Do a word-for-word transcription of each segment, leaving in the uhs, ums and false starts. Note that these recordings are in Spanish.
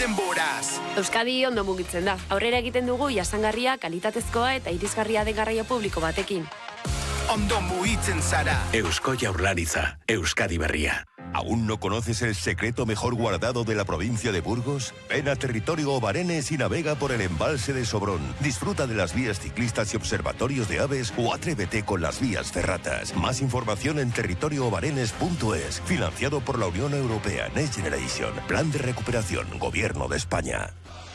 denboraz. Euskadi ondo mugitzen da. Aurrera egiten dugu jasangarria, kalitatezkoa eta irisgarria den garraio publiko batekin. Ondo mugitzen zara. Eusko Jaurlaritza, Euskadi berria. ¿Aún no conoces el secreto mejor guardado de la provincia de Burgos? Ven a Territorio Obarenes y navega por el embalse de Sobrón. Disfruta de las vías ciclistas y observatorios de aves o atrévete con las vías ferratas. Más información en territorio obarenes punto es. Financiado por la Unión Europea Next Generation. Plan de recuperación. Gobierno de España.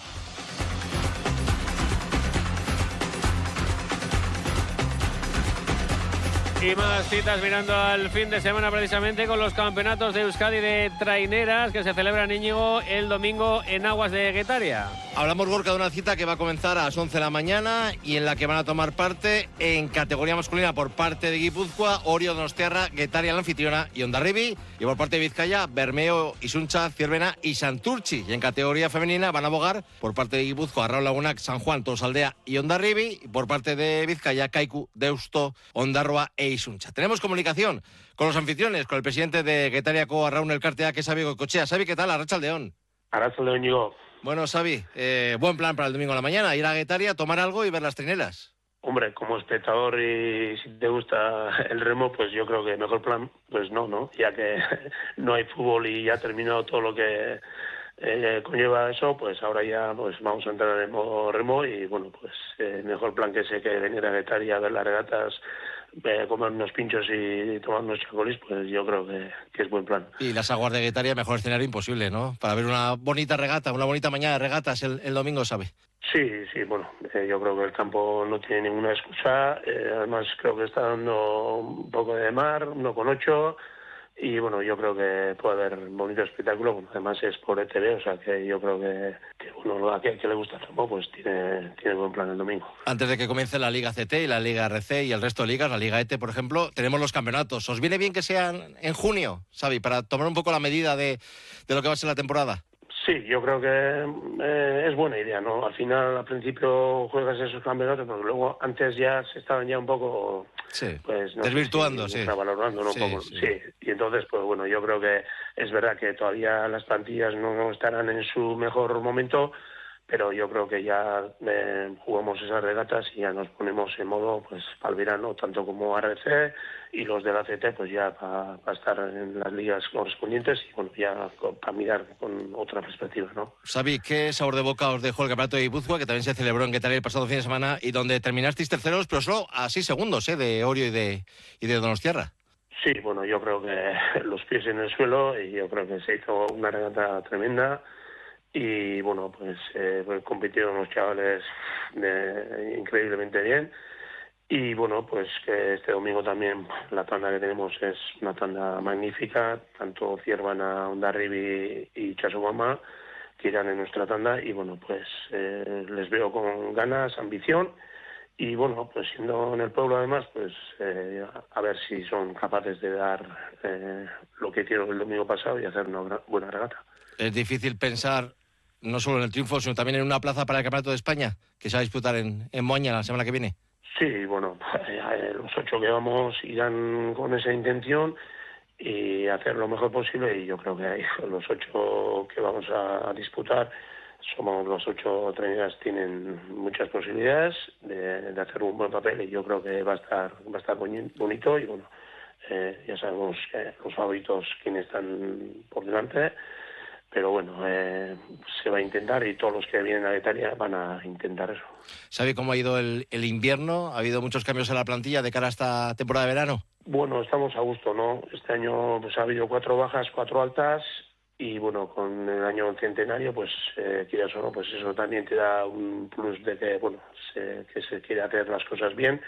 Y más citas mirando al fin de semana precisamente con los campeonatos de Euskadi de traineras que se celebran, Íñigo, el domingo en Aguas de Guetaria. Hablamos, Gorka, de una cita que va a comenzar a las once de la mañana y en la que van a tomar parte en categoría masculina por parte de Guipúzcoa, Orio, Donostiarra, Guetaria, la anfitriona, y Hondarribi, y por parte de Vizcaya, Bermeo, Isuncha, Ciervena y Santurchi. Y en categoría femenina van a abogar por parte de Guipúzcoa, Raúl Lagunac, San Juan, Tolosaldea y Hondarribi, y por parte de Vizcaya, Kaiku, Deusto, Ondarroa e Isuncha. Tenemos comunicación con los anfitriones, con el presidente de Guetariako, Arraun Elkartea, que es Xabi Goicoechea. Xabi, ¿qué tal? Arratsaldeon. Arratsaldeon, Íñigo. Bueno, Xabi, eh, buen plan para el domingo a la mañana, ir a Guetaria, tomar algo y ver las trineras. Hombre, como espectador y si te gusta el remo, pues yo creo que mejor plan, pues no, ¿no? Ya que no hay fútbol y ya ha terminado todo lo que eh, conlleva eso, pues ahora ya pues vamos a entrar en modo remo y bueno, pues eh, mejor plan que ese que venir a Guetaria a ver las regatas, eh, comer unos pinchos y tomar unos chocolís, pues yo creo que, que es buen plan. Y las aguas de Guetaria, mejor escenario imposible, ¿no? Para ver una bonita regata, una bonita mañana de regatas el, el domingo, ¿sabe? Sí, sí, bueno, eh, yo creo que el campo no tiene ninguna excusa, eh, además creo que está dando un poco de mar, uno con ocho, y bueno, yo creo que puede haber un bonito espectáculo, bueno, además es por E T V, o sea que yo creo que, que bueno, a que, que le gusta el campo, pues tiene, tiene buen plan el domingo. Antes de que comience la Liga C T y la Liga R C y el resto de ligas, la Liga E T, por ejemplo, tenemos los campeonatos. ¿Os viene bien que sean en junio, Xavi, para tomar un poco la medida de, de lo que va a ser la temporada? Sí, yo creo que eh, es buena idea, ¿no? Al final, al principio juegas esos campeonatos, pero luego antes ya se estaban ya un poco, sí, pues, no desvirtuando, sé si, sí, valorando, ¿no? Sí, un poco, sí. sí. Y entonces, pues bueno, yo creo que es verdad que todavía las plantillas no estarán en su mejor momento, pero yo creo que ya eh, jugamos esas regatas y ya nos ponemos en modo, pues, para el verano, tanto como R C y los de la C T, pues ya para pa estar en las ligas correspondientes y bueno, ya para mirar con otra perspectiva, ¿no? Xavi, ¿qué sabor de boca os dejó el campeonato de Guipúzcoa, que también se celebró en Guetaria el pasado fin de semana y donde terminasteis terceros, pero solo a seis segundos, ¿eh? De Orio y de, y de Donostiarra? Sí, bueno, yo creo que los pies en el suelo y yo creo que se hizo una regata tremenda. Y bueno, pues, eh, pues compitieron los chavales eh, increíblemente bien. Y bueno, pues que este domingo también la tanda que tenemos es una tanda magnífica, tanto Ciervana, Hondarribi y Chasuama, que irán en nuestra tanda. Y bueno, pues eh, les veo con ganas, ambición. Y bueno, pues siendo en el pueblo además, pues eh, a ver si son capaces de dar eh, lo que hicieron el domingo pasado y hacer una buena regata. Es difícil pensar no solo en el triunfo, sino también en una plaza para el Campeonato de España, que se va a disputar en, en Moaña la semana que viene. Sí, bueno, eh, los ocho que vamos irán con esa intención y hacer lo mejor posible, y yo creo que ahí los ocho que vamos a, a disputar, somos los ocho traineras, tienen muchas posibilidades de, de hacer un buen papel, y yo creo que va a estar va a estar bonito. Y bueno, eh, ya sabemos que los favoritos quienes están por delante, pero bueno, eh, se va a intentar y todos los que vienen a Guetaria van a intentar eso. ¿Sabe cómo ha ido el, el invierno? ¿Ha habido muchos cambios en la plantilla de cara a esta temporada de verano? Bueno, estamos a gusto, ¿no? Este año pues ha habido cuatro bajas, cuatro altas, y bueno, con el año centenario, pues eh, quieras o no, pues eso también te da un plus de que, bueno, se, que se quiere hacer las cosas bien.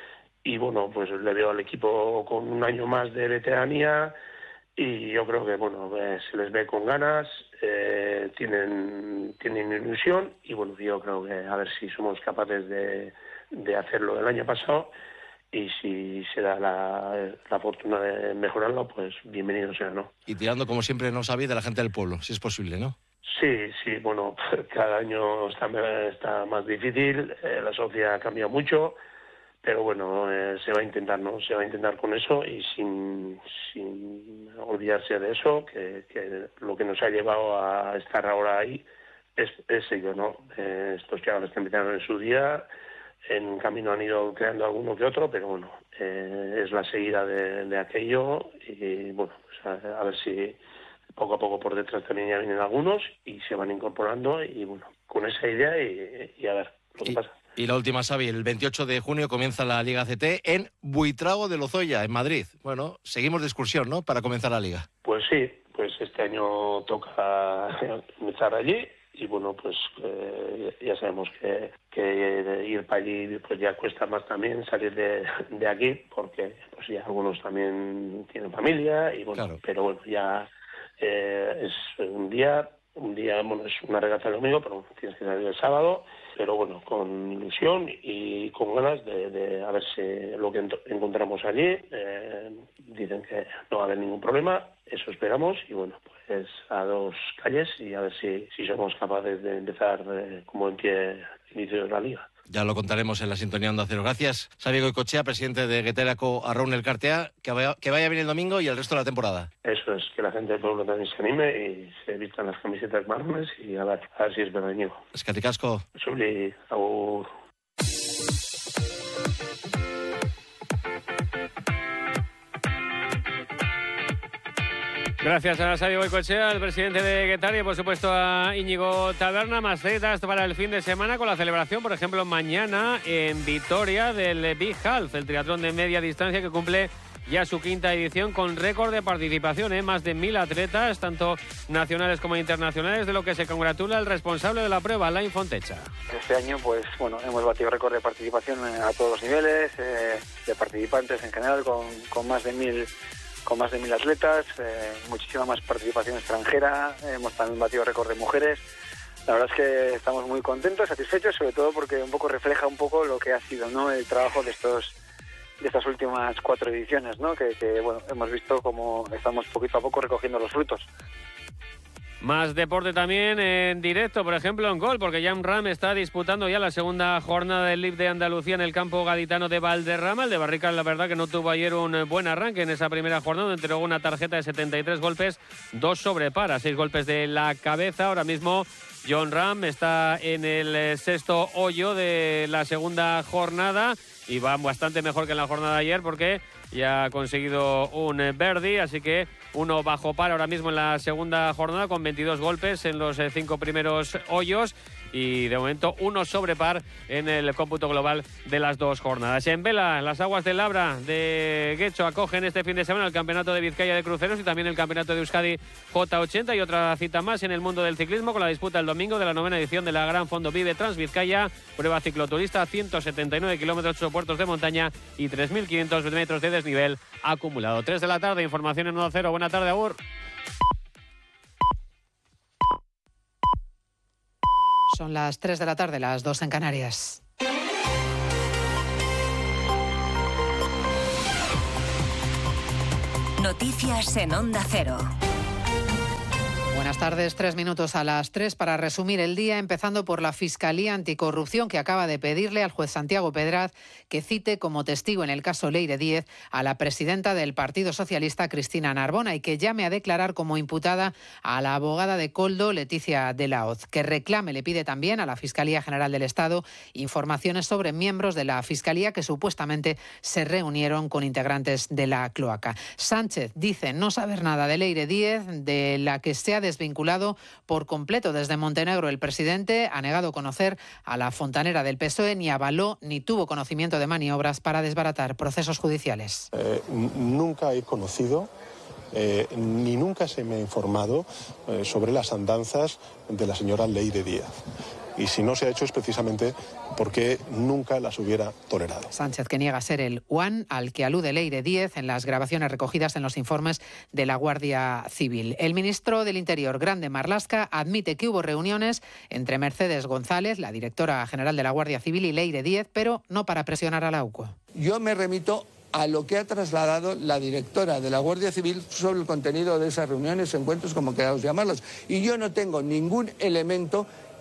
Y bueno, pues le veo al equipo con un año más de veteranía, y yo creo que bueno, eh, se les ve con ganas, eh, tienen tienen ilusión, y bueno, yo creo que a ver si somos capaces de, de hacerlo del año pasado, y si se da la, la fortuna de mejorarlo, pues bienvenido sea, ¿no? Y tirando, como siempre, no sabéis, de la gente del pueblo, si es posible, ¿no? Sí, sí, bueno, cada año está, está más difícil, eh, la sociedad ha cambiado mucho, pero bueno, eh, se va a intentar, ¿no? Se va a intentar con eso y sin, sin olvidarse de eso, que, que lo que nos ha llevado a estar ahora ahí, es, es ello, ¿no? Eh, estos chavales que empezaron en su día, en camino han ido creando alguno que otro, pero bueno, eh, es la seguida de, de aquello y bueno, pues a, a ver si poco a poco por detrás también ya vienen algunos y se van incorporando y bueno, con esa idea y, y a ver lo que y, pasa. Y la última, Xavi, el veintiocho de junio comienza la Liga C T en Buitrago de Lozoya, en Madrid. Bueno, seguimos de excursión, ¿no?, para comenzar la Liga. Pues sí, pues este año toca empezar allí y bueno, pues eh, ya sabemos que, que ir para allí pues ya cuesta más también salir de, de aquí porque pues ya algunos también tienen familia y bueno, claro. Pero bueno, ya eh, es un día, un día, bueno, es una regata el domingo, pero tienes que salir el sábado, pero bueno, con ilusión y con ganas de, de a ver si lo que ent- encontramos allí, eh, dicen que no va a haber ningún problema, eso esperamos y bueno, pues a dos calles y a ver si, si somos capaces de empezar eh, como en pie el inicio de la Liga. Ya lo contaremos en la sintonía Onda Cero. Gracias, Xavi Goicoechea, presidente de Getariako Arraun Elkartea. Que vaya, que vaya bien el domingo y el resto de la temporada. Eso es, que la gente del pueblo también se anime y se vistan las camisetas marrones y a ver, a ver si es verdad. Eskerrik asko. Zuri, agur. Gracias a Xavi Goicoechea, el presidente de Getaria, y por supuesto a Íñigo Taberna. Más citas para el fin de semana con la celebración, por ejemplo, mañana en Vitoria del Big Half, el triatlón de media distancia que cumple ya su quinta edición con récord de participación, ¿eh? Más de mil atletas, tanto nacionales como internacionales, de lo que se congratula el responsable de la prueba, Alain Fontecha. Este año, pues bueno, hemos batido récord de participación a todos los niveles, eh, de participantes en general, con, con más de mil con más de mil atletas, eh, muchísima más participación extranjera, eh, hemos también batido récord de mujeres. La verdad es que estamos muy contentos, satisfechos, sobre todo porque un poco refleja un poco lo que ha sido, ¿no?, el trabajo de estos de estas últimas cuatro ediciones, ¿no?, que, que bueno, hemos visto cómo estamos poquito a poco recogiendo los frutos. Más deporte también en directo, por ejemplo en gol, porque Jan Ram está disputando ya la segunda jornada del L I B de Andalucía en el campo gaditano de Valderrama. El de Barricas, la verdad que no tuvo ayer un buen arranque en esa primera jornada, entregó una tarjeta de setenta y tres golpes, dos sobre para, seis golpes de la cabeza. Ahora mismo Jan Ram está en el sexto hoyo de la segunda jornada y va bastante mejor que en la jornada de ayer porque ya ha conseguido un birdie, así que uno bajo par ahora mismo en la segunda jornada con veintidós golpes en los cinco primeros hoyos y de momento uno sobre par en el cómputo global de las dos jornadas. En vela, las aguas del Labra de Guecho acogen este fin de semana el Campeonato de Vizcaya de Cruceros y también el Campeonato de Euskadi J ochenta y otra cita más en el mundo del ciclismo con la disputa el domingo de la novena edición de la Gran Fondo Vive Transvizcaya, prueba cicloturista, ciento setenta y nueve kilómetros, ocho puertos de montaña y tres mil quinientos metros de desnivel acumulado. tres de la tarde, información en Onda Cero. Buena tarde, agur. Son las tres de la tarde, las dos en Canarias. Noticias en Onda Cero. Buenas tardes, tres minutos a las tres para resumir el día, empezando por la Fiscalía Anticorrupción que acaba de pedirle al juez Santiago Pedraz que cite como testigo en el caso Leire Díez a la presidenta del Partido Socialista, Cristina Narbona, y que llame a declarar como imputada a la abogada de Koldo, Leticia de la Hoz, que reclame, le pide también a la Fiscalía General del Estado informaciones sobre miembros de la Fiscalía que supuestamente se reunieron con integrantes de la cloaca. Sánchez dice no saber nada de Leire Díez, de la que se ha desvinculado por completo desde Montenegro. El presidente ha negado conocer a la fontanera del P S O E, ni avaló ni tuvo conocimiento de maniobras para desbaratar procesos judiciales. Eh, nunca he conocido eh, ni nunca se me ha informado eh, sobre las andanzas de la señora Leire Díez. Y si no se ha hecho es precisamente porque nunca las hubiera tolerado. Sánchez, que niega ser el Juan al que alude Leire Díez en las grabaciones recogidas en los informes de la Guardia Civil. El ministro del Interior, Grande Marlaska, admite que hubo reuniones entre Mercedes González, la directora general de la Guardia Civil, y Leire Díez, pero no para presionar a la U C O. Yo me remito a lo que ha trasladado la directora de la Guardia Civil sobre el contenido de esas reuniones, encuentros, como queramos llamarlos. Y yo no tengo ningún elemento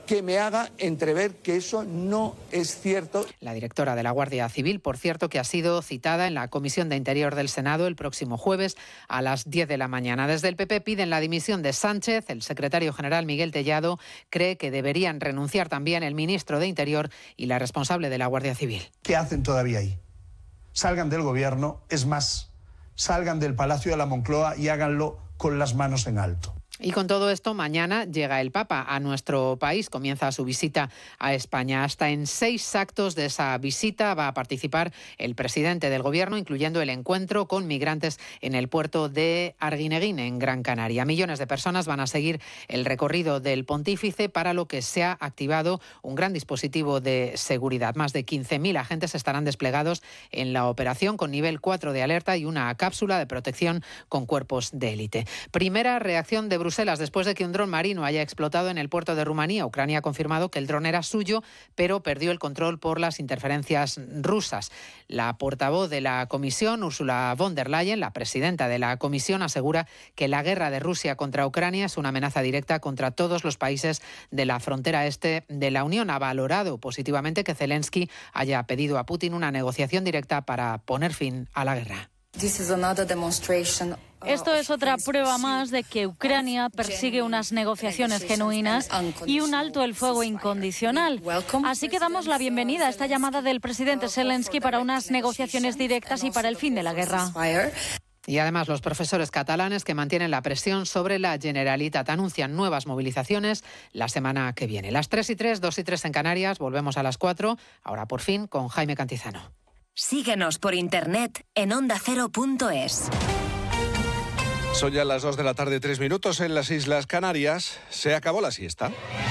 que me haga entrever que eso no es cierto. La directora de la Guardia Civil, por cierto, que ha sido citada en la Comisión de Interior del Senado el próximo jueves a las diez de la mañana. Desde el P P piden la dimisión de Sánchez. El secretario general Miguel Tellado cree que deberían renunciar también el ministro de Interior y la responsable de la Guardia Civil. ¿Qué hacen todavía ahí? Salgan del gobierno, es más, salgan del Palacio de la Moncloa y háganlo con las manos en alto. Y con todo esto, mañana llega el Papa a nuestro país, comienza su visita a España. Hasta en seis actos de esa visita va a participar el presidente del Gobierno, incluyendo el encuentro con migrantes en el puerto de Arguineguín, en Gran Canaria. Millones de personas van a seguir el recorrido del pontífice, para lo que se ha activado un gran dispositivo de seguridad. Más de quince mil agentes estarán desplegados en la operación, con nivel cuatro de alerta y una cápsula de protección con cuerpos de élite. Primera reacción de Bruselas después de que un dron marino haya explotado en el puerto de Rumanía. Ucrania ha confirmado que el dron era suyo, pero perdió el control por las interferencias rusas. La portavoz de la Comisión, Ursula von der Leyen, la presidenta de la Comisión, asegura que la guerra de Rusia contra Ucrania es una amenaza directa contra todos los países de la frontera este de la Unión. Ha valorado positivamente que Zelensky haya pedido a Putin una negociación directa para poner fin a la guerra. Esto es otra prueba más de que Ucrania persigue unas negociaciones genuinas y un alto el fuego incondicional. Así que damos la bienvenida a esta llamada del presidente Zelensky para unas negociaciones directas y para el fin de la guerra. Y además los profesores catalanes, que mantienen la presión sobre la Generalitat, anuncian nuevas movilizaciones la semana que viene. Las tres y tres, dos y tres en Canarias, volvemos a las cuatro, ahora por fin con Jaime Cantizano. Síguenos por internet en onda cero punto es. Son ya las dos de la tarde, tres minutos en las Islas Canarias. Se acabó la siesta.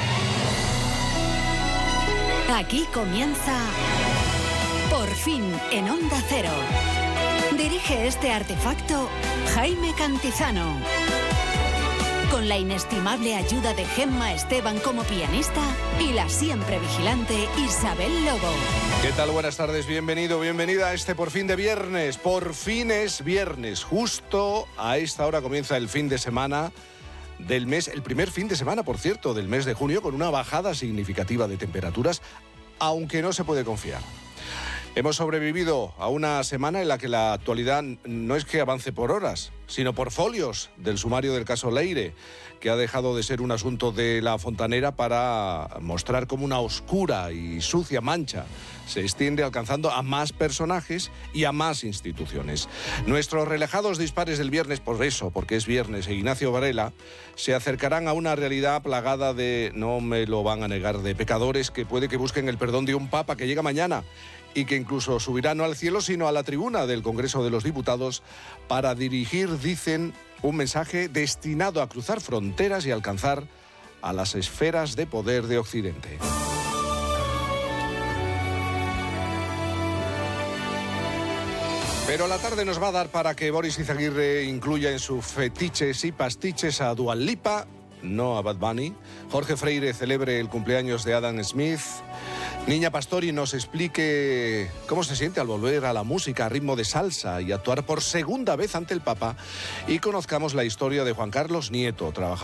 Aquí comienza Por fin en Onda Cero. Dirige este artefacto Jaime Cantizano. Con la inestimable ayuda de Gemma Esteban como pianista y la siempre vigilante Isabel Lobo. ¿Qué tal? Buenas tardes, bienvenido, bienvenida a este Por fin de viernes. Por fin es viernes. Justo a esta hora comienza el fin de semana del mes, el primer fin de semana, por cierto, del mes de junio, con una bajada significativa de temperaturas, aunque no se puede confiar. Hemos sobrevivido a una semana en la que la actualidad no es que avance por horas, sino por folios del sumario del caso Leire, que ha dejado de ser un asunto de la fontanera para mostrar cómo una oscura y sucia mancha se extiende, alcanzando a más personajes y a más instituciones. Nuestros relajados dispares del viernes, por eso, porque es viernes, e Ignacio Varela, se acercarán a una realidad plagada de, no me lo van a negar, de pecadores que puede que busquen el perdón de un papa que llega mañana y que incluso subirá no al cielo, sino a la tribuna del Congreso de los Diputados para dirigir, dicen, un mensaje destinado a cruzar fronteras y alcanzar a las esferas de poder de Occidente. Pero la tarde nos va a dar para que Boris Izaguirre incluya en sus fetiches y pastiches a Dua Lipa, no a Bad Bunny. Jorge Freire celebre el cumpleaños de Adam Smith. Niña Pastori nos explique cómo se siente al volver a la música a ritmo de salsa y actuar por segunda vez ante el Papa. Y conozcamos la historia de Juan Carlos Nieto, trabajador